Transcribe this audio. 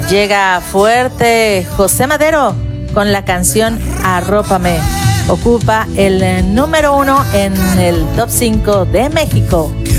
Llega fuerte José Madero con la canción Arrópame. Ocupa el número 1 en el top 5 de México.